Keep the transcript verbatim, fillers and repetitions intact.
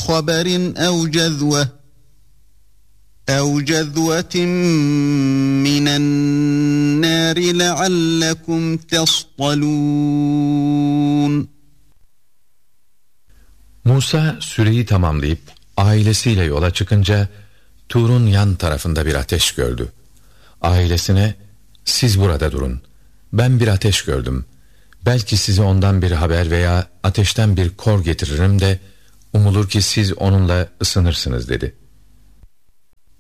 خبر أو جذوة أو جذوة من النار لعلكم تصطلون. Musa süreyi tamamlayıp ailesiyle yola çıkınca Tur'un yan tarafında bir ateş gördü. Ailesine, siz burada durun, ben bir ateş gördüm, belki size ondan bir haber veya ateşten bir kor getiririm de umulur ki siz onunla ısınırsınız dedi.